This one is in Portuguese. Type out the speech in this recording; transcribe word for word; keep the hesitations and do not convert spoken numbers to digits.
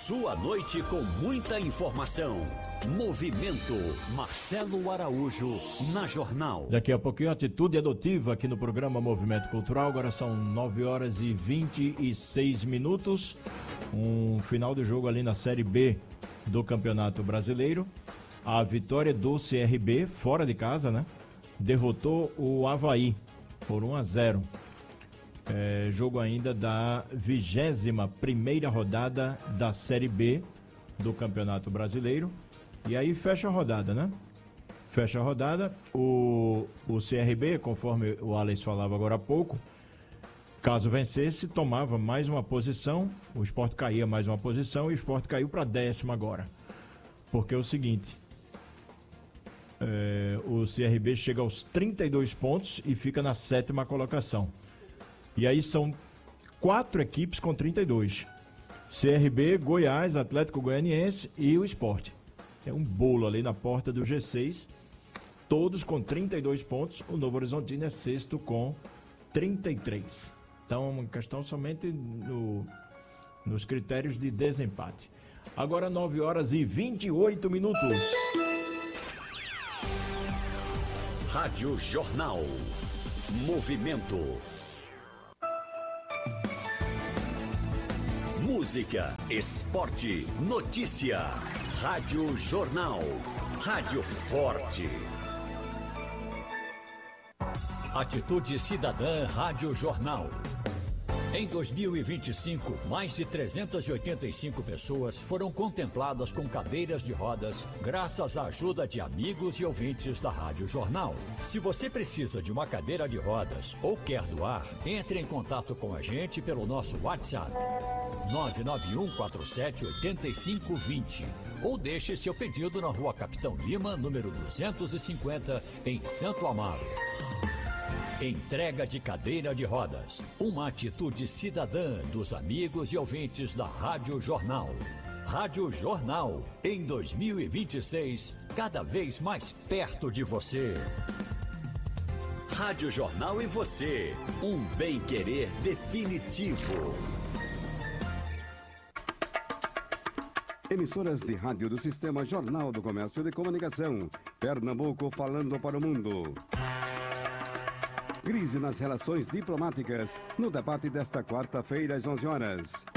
sua noite com muita informação. Movimento Marcelo Araújo na Jornal. Daqui a pouquinho, Atitude Adotiva aqui no programa Movimento Cultural. Agora são nove horas e vinte e seis minutos. Um final de jogo ali na Série B do Campeonato Brasileiro. A vitória do C R B, fora de casa, né? Derrotou o Avaí por um a zero. É, jogo ainda da vigésima primeira rodada da Série B do Campeonato Brasileiro. E aí fecha a rodada, né? Fecha a rodada. O, o C R B, conforme o Alex falava agora há pouco, caso vencesse, tomava mais uma posição. O Sport caía mais uma posição e o Sport caiu para décima agora. Porque é o seguinte, é, o C R B chega aos trinta e dois pontos e fica na sétima colocação. E aí são quatro equipes com trinta e dois. C R B, Goiás, Atlético Goianiense e o Sport. É um bolo ali na porta do G seis. Todos com trinta e dois pontos. O Novo Horizontino é sexto com trinta e três. Então, uma questão somente no, nos critérios de desempate. Agora nove horas e vinte e oito minutos. Rádio Jornal. Movimento. Música, esporte, notícia. Rádio Jornal. Rádio Forte. Atitude Cidadã Rádio Jornal. Em dois mil e vinte e cinco, mais de trezentas e oitenta e cinco pessoas foram contempladas com cadeiras de rodas graças à ajuda de amigos e ouvintes da Rádio Jornal. Se você precisa de uma cadeira de rodas ou quer doar, entre em contato com a gente pelo nosso WhatsApp nove nove um quatro sete oito cinco dois zero ou deixe seu pedido na Rua Capitão Lima, número duzentos e cinquenta, em Santo Amaro. Entrega de cadeira de rodas. Uma atitude cidadã dos amigos e ouvintes da Rádio Jornal. Rádio Jornal, em dois mil e vinte e seis, cada vez mais perto de você. Rádio Jornal e você. Um bem-querer definitivo. Emissoras de rádio do Sistema Jornal do Comércio de Comunicação. Pernambuco falando para o mundo. Crise nas relações diplomáticas, no debate desta quarta-feira às onze horas.